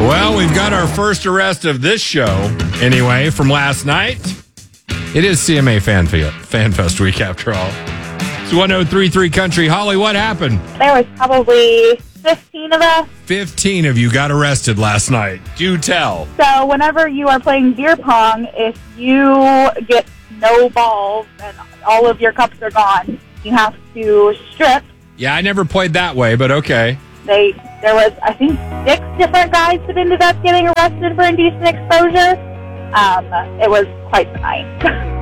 Well, we've got our first arrest of this show, anyway, from last night. It is CMA Fan Fest week, after all. It's 103.3 Country. Holly, what happened? There was probably 15 of us. 15 of you got arrested last night. Do tell. So whenever you are playing beer pong, if you get no balls and all of your cups are gone, you have to strip. Yeah, I never played that way, but okay. There was, I think, 6 different guys that ended up getting arrested for indecent exposure. It was quite the night.